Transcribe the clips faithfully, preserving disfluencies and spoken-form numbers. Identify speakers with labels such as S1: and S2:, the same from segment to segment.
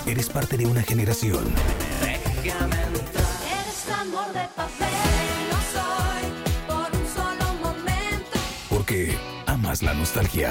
S1: Eres parte de una generación.
S2: Déjame entrar. Eres amor de papel, no soy por un solo momento.
S1: Porque amas la nostalgia.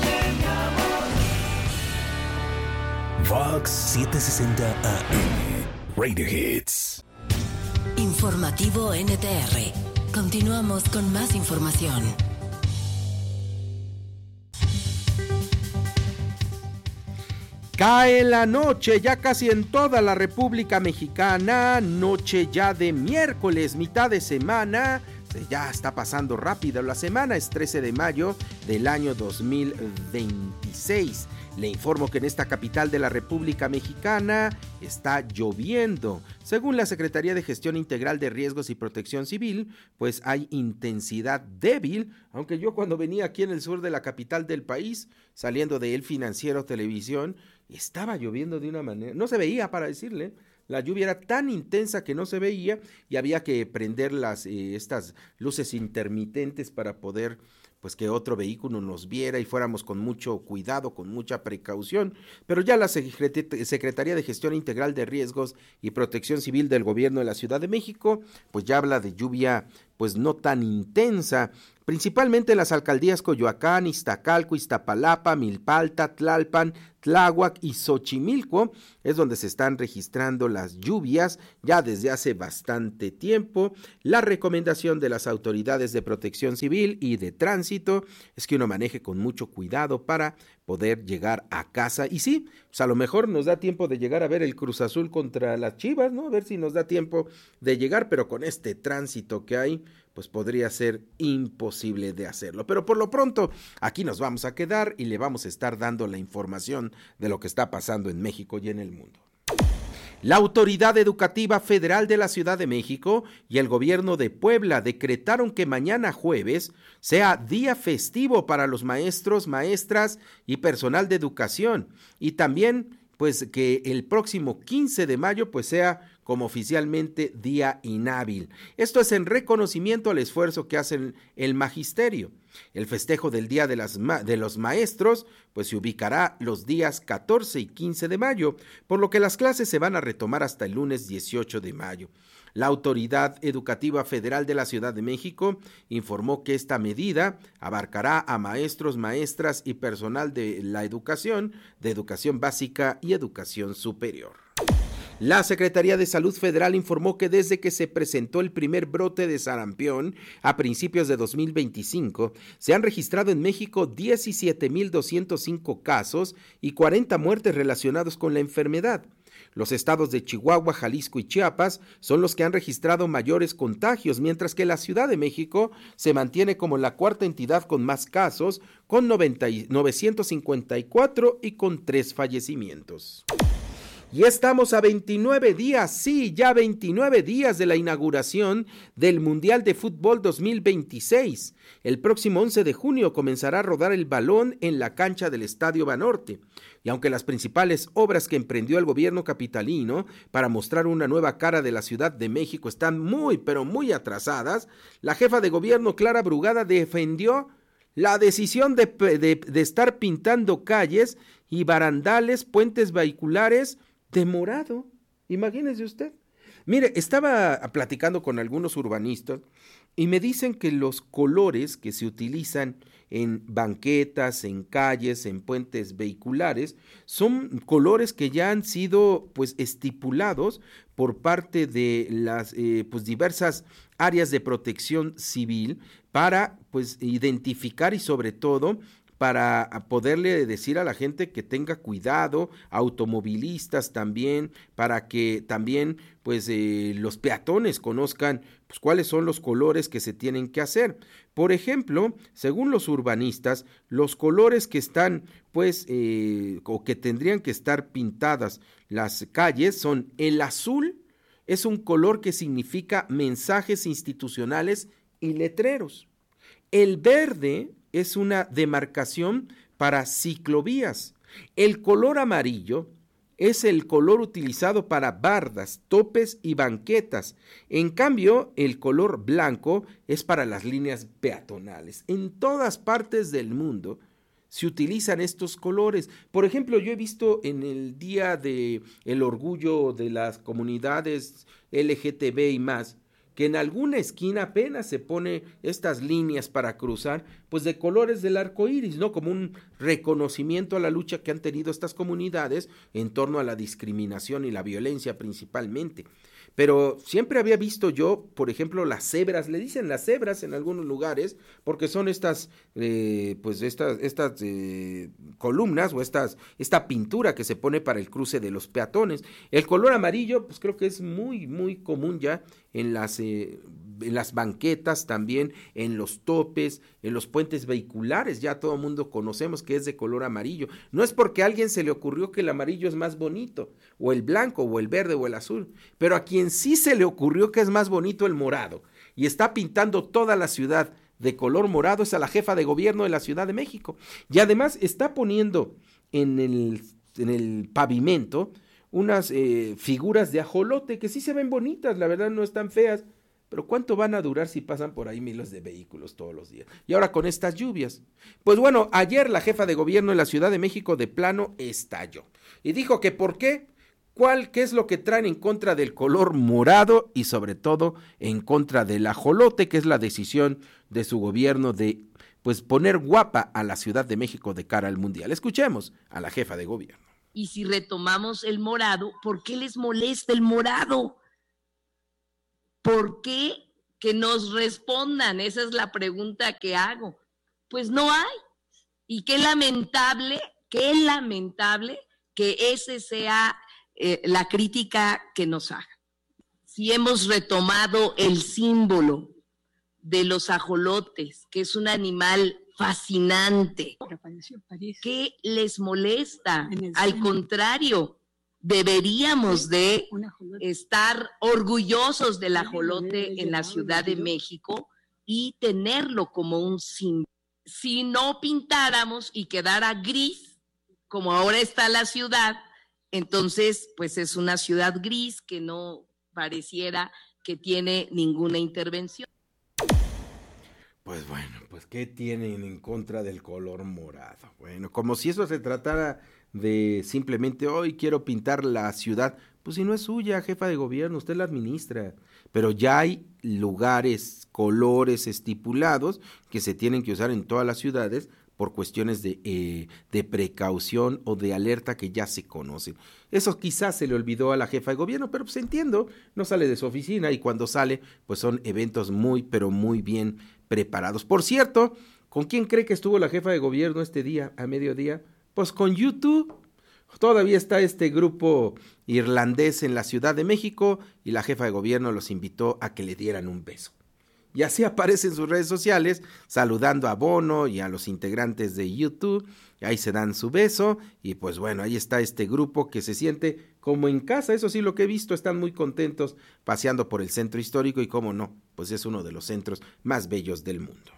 S1: Vox setecientos sesenta A M. Radio Hits.
S3: Informativo N T R. Continuamos con más información.
S4: Cae la noche ya casi en toda la República Mexicana, noche ya de miércoles, mitad de semana, ya está pasando rápido la semana, es trece de mayo del año dos mil veintiséis. Le informo que en esta capital de la República Mexicana está lloviendo. Según la Secretaría de Gestión Integral de Riesgos y Protección Civil, pues hay intensidad débil, aunque yo cuando venía aquí en el sur de la capital del país, saliendo de El Financiero Televisión, estaba lloviendo de una manera, no se veía para decirle, la lluvia era tan intensa que no se veía y había que prender las eh, estas luces intermitentes para poder pues que otro vehículo nos viera y fuéramos con mucho cuidado, con mucha precaución, pero ya la Secretaría de Gestión Integral de Riesgos y Protección Civil del Gobierno de la Ciudad de México, pues ya habla de lluvia pues no tan intensa, principalmente en las alcaldías Coyoacán, Iztacalco, Iztapalapa, Milpalta, Tlalpan, Tláhuac y Xochimilco, es donde se están registrando las lluvias ya desde hace bastante tiempo. La recomendación de las autoridades de protección civil y de tránsito es que uno maneje con mucho cuidado para poder llegar a casa, y sí, pues a lo mejor nos da tiempo de llegar a ver el Cruz Azul contra las Chivas, ¿no? A ver si nos da tiempo de llegar, pero con este tránsito que hay, pues podría ser imposible de hacerlo. Pero por lo pronto, aquí nos vamos a quedar y le vamos a estar dando la información de lo que está pasando en México y en el mundo. La Autoridad Educativa Federal de la Ciudad de México y el Gobierno de Puebla decretaron que mañana jueves sea día festivo para los maestros, maestras y personal de educación, y también pues que el próximo quince de mayo pues sea como oficialmente día inhábil. Esto es en reconocimiento al esfuerzo que hacen el magisterio. El festejo del Día de, las ma- de los Maestros pues se ubicará los días catorce y quince de mayo, por lo que las clases se van a retomar hasta el lunes dieciocho de mayo. La Autoridad Educativa Federal de la Ciudad de México informó que esta medida abarcará a maestros, maestras y personal de la educación, de educación básica y educación superior. La Secretaría de Salud Federal informó que desde que se presentó el primer brote de sarampión a principios de dos mil veinticinco, se han registrado en México diecisiete mil doscientos cinco casos y cuarenta muertes relacionados con la enfermedad. Los estados de Chihuahua, Jalisco y Chiapas son los que han registrado mayores contagios, mientras que la Ciudad de México se mantiene como la cuarta entidad con más casos, con novecientos cincuenta y cuatro y con tres fallecimientos. Y estamos a veintinueve días, sí, ya veintinueve días de la inauguración del Mundial de Fútbol dos mil veintiséis. El próximo once de junio comenzará a rodar el balón en la cancha del Estadio Banorte. Y aunque las principales obras que emprendió el gobierno capitalino para mostrar una nueva cara de la Ciudad de México están muy, pero muy atrasadas, la jefa de gobierno Clara Brugada defendió la decisión de, de, de estar pintando calles y barandales, puentes vehiculares de morado. Imagínese usted. Mire, estaba platicando con algunos urbanistas y me dicen que los colores que se utilizan en banquetas, en calles, en puentes vehiculares, son colores que ya han sido pues estipulados por parte de las eh, pues diversas áreas de protección civil para pues identificar y sobre todo para poderle decir a la gente que tenga cuidado, automovilistas también, para que también pues eh, los peatones conozcan pues cuáles son los colores que se tienen que hacer. Por ejemplo, según los urbanistas, los colores que están pues eh, o que tendrían que estar pintadas las calles son el azul, es un color que significa mensajes institucionales y letreros. El verde es una demarcación para ciclovías. El color amarillo es el color utilizado para bardas, topes y banquetas. En cambio, el color blanco es para las líneas peatonales. En todas partes del mundo se utilizan estos colores. Por ejemplo, yo he visto en el Día de el Orgullo de las Comunidades L G T B y más, que en alguna esquina apenas se pone estas líneas para cruzar, pues de colores del arco iris, ¿no? Como un reconocimiento a la lucha que han tenido estas comunidades en torno a la discriminación y la violencia principalmente. Pero siempre había visto yo, por ejemplo, las cebras, le dicen las cebras en algunos lugares, porque son estas, eh, pues estas, estas eh, columnas o estas, esta pintura que se pone para el cruce de los peatones. El color amarillo, pues creo que es muy, muy común ya en las, eh, en las banquetas, también en los topes, en los puentes vehiculares, ya todo el mundo conocemos que es de color amarillo. No es porque a alguien se le ocurrió que el amarillo es más bonito, o el blanco, o el verde, o el azul, pero a quien sí se le ocurrió que es más bonito el morado, y está pintando toda la ciudad de color morado, es a la jefa de gobierno de la Ciudad de México, y además está poniendo en el, en el pavimento unas eh, figuras de ajolote que sí se ven bonitas, la verdad no están feas, pero ¿cuánto van a durar si pasan por ahí miles de vehículos todos los días? Y ahora con estas lluvias. Pues bueno, ayer la jefa de gobierno de la Ciudad de México de plano estalló y dijo que ¿por qué? ¿Cuál, qué es lo que traen en contra del color morado y sobre todo en contra del ajolote, que es la decisión de su gobierno de pues poner guapa a la Ciudad de México de cara al Mundial? Escuchemos a la jefa de gobierno.
S5: Y si retomamos el morado, ¿por qué les molesta el morado? ¿Por qué? Que nos respondan, esa es la pregunta que hago. Pues no hay. Y qué lamentable, qué lamentable que ese sea eh, la crítica que nos haga. Si hemos retomado el símbolo de los ajolotes, que es un animal fascinante, ¿qué les molesta? Al contrario, deberíamos de estar orgullosos del ajolote en la Ciudad de México y tenerlo como un símbolo. Si no pintáramos y quedara gris, como ahora está la ciudad, entonces pues es una ciudad gris que no pareciera que tiene ninguna intervención.
S4: Pues bueno, pues ¿qué tienen en contra del color morado? Bueno, como si eso se tratara de simplemente hoy quiero pintar la ciudad, pues si no es suya, jefa de gobierno, usted la administra, pero ya hay lugares, colores estipulados que se tienen que usar en todas las ciudades por cuestiones de, eh, de precaución o de alerta que ya se conocen. Eso quizás se le olvidó a la jefa de gobierno, pero pues entiendo, no sale de su oficina y cuando sale, pues son eventos muy, pero muy bien preparados. Por cierto, ¿con quién cree que estuvo la jefa de gobierno este día, a mediodía? Pues con YouTube. Todavía está este grupo irlandés en la Ciudad de México y la jefa de gobierno los invitó a que le dieran un beso. Y así aparece en sus redes sociales, saludando a Bono y a los integrantes de YouTube, y ahí se dan su beso, y pues bueno, ahí está este grupo que se siente como en casa, eso sí lo que he visto, están muy contentos paseando por el centro histórico, y cómo no, pues es uno de los centros más bellos del mundo.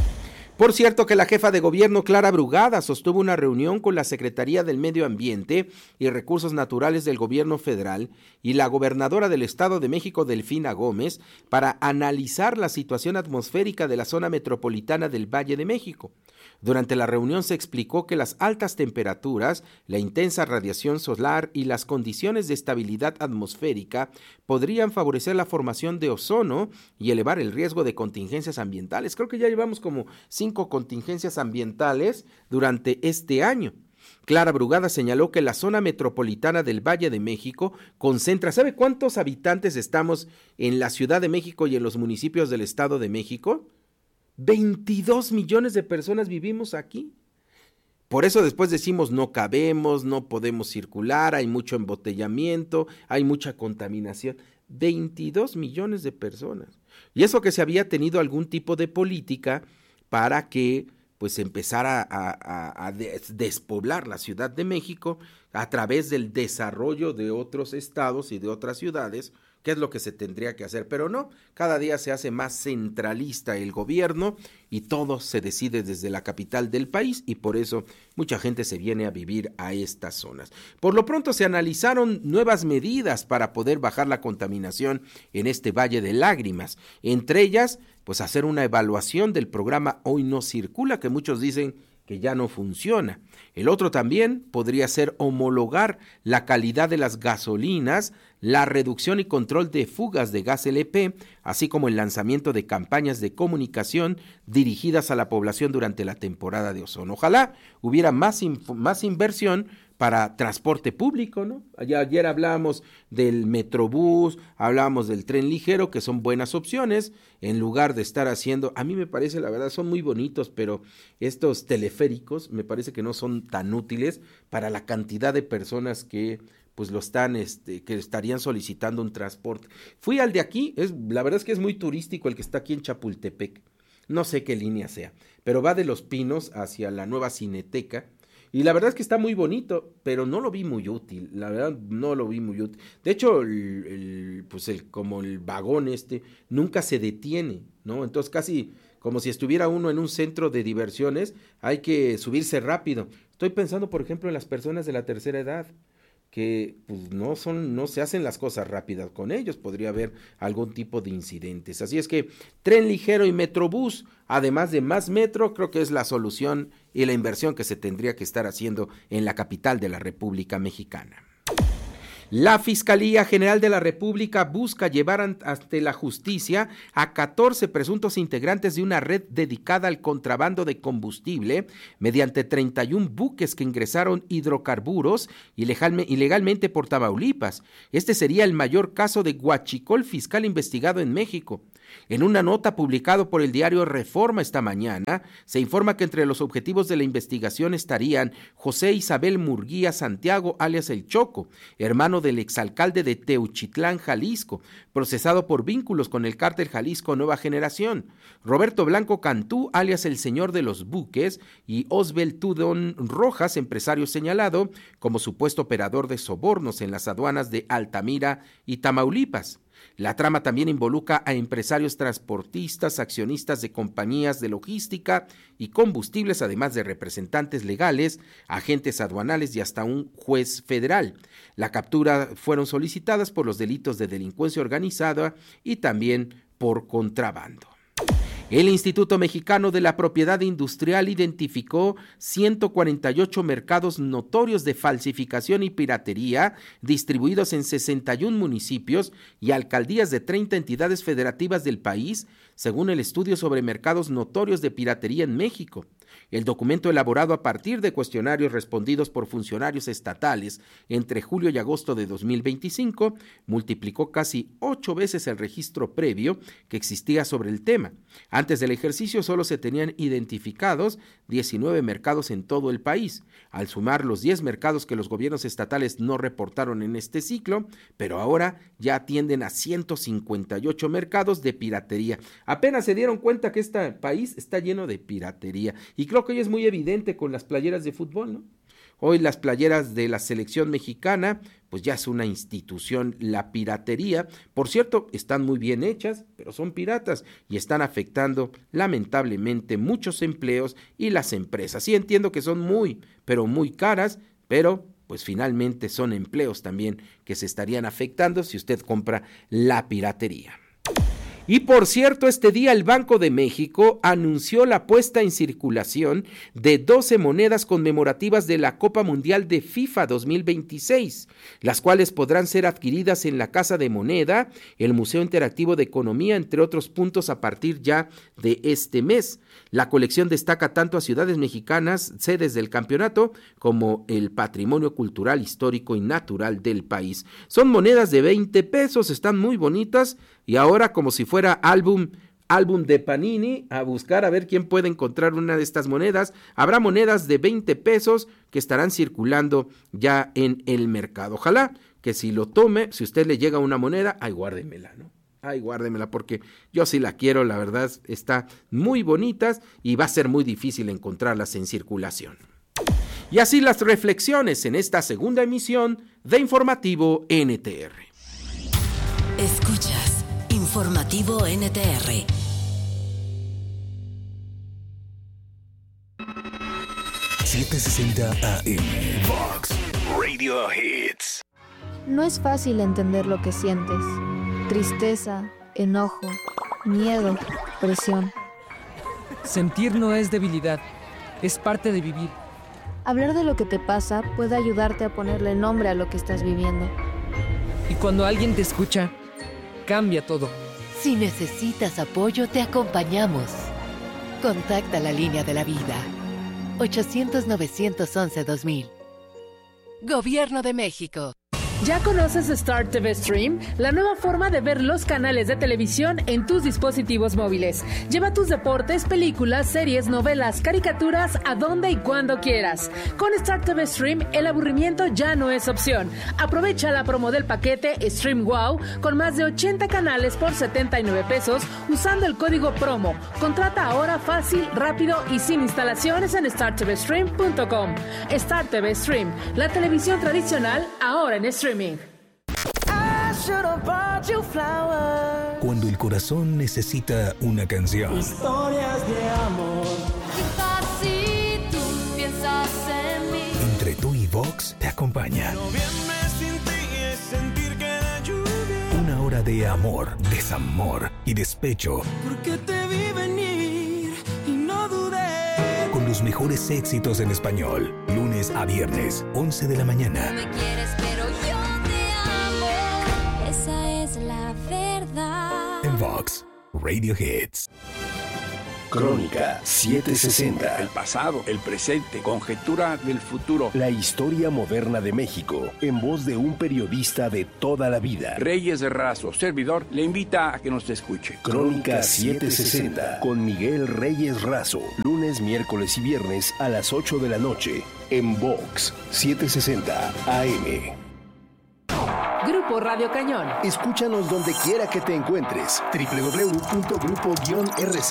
S4: Por cierto que la jefa de gobierno Clara Brugada sostuvo una reunión con la Secretaría del Medio Ambiente y Recursos Naturales del Gobierno Federal y la gobernadora del Estado de México, Delfina Gómez, para analizar la situación atmosférica de la zona metropolitana del Valle de México. Durante la reunión se explicó que las altas temperaturas, la intensa radiación solar y las condiciones de estabilidad atmosférica podrían favorecer la formación de ozono y elevar el riesgo de contingencias ambientales. Creo que ya llevamos como cinco contingencias ambientales durante este año. Clara Brugada señaló que la zona metropolitana del Valle de México concentra, ¿sabe cuántos habitantes estamos en la Ciudad de México y en los municipios del Estado de México? veintidós millones de personas vivimos aquí. Por eso después decimos no cabemos, no podemos circular, hay mucho embotellamiento, hay mucha contaminación. veintidós millones de personas. Y eso que se había tenido algún tipo de política para que pues empezara a, a, a despoblar la Ciudad de México a través del desarrollo de otros estados y de otras ciudades, que es lo que se tendría que hacer, pero no, cada día se hace más centralista el gobierno y todo se decide desde la capital del país y por eso mucha gente se viene a vivir a estas zonas. Por lo pronto se analizaron nuevas medidas para poder bajar la contaminación en este Valle de Lágrimas, entre ellas, pues hacer una evaluación del programa Hoy No Circula, que muchos dicen que ya no funciona. El otro también podría ser homologar la calidad de las gasolinas, la reducción y control de fugas de gas L P, así como el lanzamiento de campañas de comunicación dirigidas a la población durante la temporada de ozono. Ojalá hubiera más, inf- más inversión para transporte público, ¿no? Ayer, ayer hablábamos del Metrobús, hablábamos del tren ligero, que son buenas opciones, en lugar de estar haciendo, a mí me parece, la verdad, son muy bonitos, pero estos teleféricos me parece que no son tan útiles para la cantidad de personas que pues lo están, este, que estarían solicitando un transporte. Fui al de aquí, es, la verdad es que es muy turístico el que está aquí en Chapultepec, no sé qué línea sea, pero va de Los Pinos hacia la nueva Cineteca, y la verdad es que está muy bonito, pero no lo vi muy útil, la verdad no lo vi muy útil. De hecho, el, el, pues el, como el vagón este nunca se detiene, ¿no? Entonces casi como si estuviera uno en un centro de diversiones, hay que subirse rápido. Estoy pensando, por ejemplo, en las personas de la tercera edad, que pues no son, no se hacen las cosas rápidas con ellos, podría haber algún tipo de incidentes. Así es que tren ligero y Metrobús, además de más metro, creo que es la solución y la inversión que se tendría que estar haciendo en la capital de la República Mexicana. La Fiscalía General de la República busca llevar ante la justicia a catorce presuntos integrantes de una red dedicada al contrabando de combustible mediante treinta y un buques que ingresaron hidrocarburos ilegalmente por Tamaulipas. Este sería el mayor caso de huachicol fiscal investigado en México. En una nota publicada por el diario Reforma esta mañana, se informa que entre los objetivos de la investigación estarían José Isabel Murguía Santiago, alias El Choco, hermano del exalcalde de Teuchitlán, Jalisco, procesado por vínculos con el cártel Jalisco Nueva Generación, Roberto Blanco Cantú, alias El Señor de los Buques, y Osbel Tudón Rojas, empresario señalado como supuesto operador de sobornos en las aduanas de Altamira y Tamaulipas. La trama también involucra a empresarios transportistas, accionistas de compañías de logística y combustibles, además de representantes legales, agentes aduanales y hasta un juez federal. La captura fueron solicitadas por los delitos de delincuencia organizada y también por contrabando. El Instituto Mexicano de la Propiedad Industrial identificó ciento cuarenta y ocho mercados notorios de falsificación y piratería distribuidos en sesenta y un municipios y alcaldías de treinta entidades federativas del país, según el estudio sobre mercados notorios de piratería en México. El documento, elaborado a partir de cuestionarios respondidos por funcionarios estatales entre julio y agosto de dos mil veinticinco, multiplicó casi ocho veces el registro previo que existía sobre el tema. Antes del ejercicio solo se tenían identificados diecinueve mercados en todo el país, al sumar los diez mercados que los gobiernos estatales no reportaron en este ciclo, pero ahora ya atienden a ciento cincuenta y ocho mercados de piratería. Apenas se dieron cuenta que este país está lleno de piratería, y creo que hoy es muy evidente con las playeras de fútbol, ¿no? Hoy las playeras de la selección mexicana, pues ya es una institución, la piratería. Por cierto, están muy bien hechas, pero son piratas y están afectando lamentablemente muchos empleos y las empresas. Sí entiendo que son muy, pero muy caras, pero pues finalmente son empleos también que se estarían afectando si usted compra la piratería. Y por cierto, este día el Banco de México anunció la puesta en circulación de doce monedas conmemorativas de la Copa Mundial de FIFA dos mil veintiséis, las cuales podrán ser adquiridas en la Casa de Moneda, el Museo Interactivo de Economía, entre otros puntos a partir ya de este mes. La colección destaca tanto a ciudades mexicanas, sedes del campeonato, como el patrimonio cultural, histórico y natural del país. Son monedas de veinte pesos, están muy bonitas, y ahora, como si fuera álbum, álbum de Panini, a buscar a ver quién puede encontrar una de estas monedas. Habrá monedas de veinte pesos que estarán circulando ya en el mercado. Ojalá que si lo tome, si usted le llega una moneda, ay, guárdemela, ¿no? Ay, guárdemela, porque yo sí la quiero, la verdad, está muy bonitas y va a ser muy difícil encontrarlas en circulación. Y así las reflexiones en esta segunda emisión de Informativo N T R.
S3: Escuchas Informativo N T R.
S1: setecientos sesenta A M Vox Radio Hits.
S6: No es fácil entender lo que sientes. Tristeza, enojo, miedo, presión.
S7: Sentir no es debilidad, es parte de vivir.
S6: Hablar de lo que te pasa puede ayudarte a ponerle nombre a lo que estás viviendo.
S7: Y cuando alguien te escucha, cambia todo.
S8: Si necesitas apoyo, te acompañamos. Contacta la línea de la vida. ochocientos, novecientos once, dos mil. Gobierno de México.
S9: ¿Ya conoces Star T V Stream? La nueva forma de ver los canales de televisión en tus dispositivos móviles. Lleva tus deportes, películas, series, novelas, caricaturas a donde y cuando quieras. Con Star T V Stream, el aburrimiento ya no es opción. Aprovecha la promo del paquete Stream Wow con más de ochenta canales por setenta y nueve pesos usando el código promo. Contrata ahora fácil, rápido y sin instalaciones en star t v stream punto com. Star T V Stream, la televisión tradicional ahora en streaming.
S1: Cuando el corazón necesita una canción.
S2: Historias de amor. Quizás si tú piensas en mí.
S1: Entre tú y Vox te acompaña.
S2: Noviembre sin ti es sentir que la lluvia.
S1: Una hora de amor, desamor y despecho.
S2: Porque te vi venir y no dudé.
S1: Con los mejores éxitos en español. Lunes a viernes, once de la mañana.
S2: Me quieres, pero yo te amo. Esa es la verdad.
S1: En Vox, Radio Hits.
S10: Crónica setecientos sesenta. El pasado, el presente, conjetura del futuro. La historia moderna de México, en voz de un periodista de toda la vida. Reyes Razo, servidor, le invita a que nos escuche. Crónica setecientos sesenta, con Miguel Reyes Razo. Lunes, miércoles y viernes a las ocho de la noche, en Vox setecientos sesenta A M.
S9: Grupo Radio Cañón.
S10: Escúchanos donde quiera que te encuentres. doble u doble u doble u punto grupo r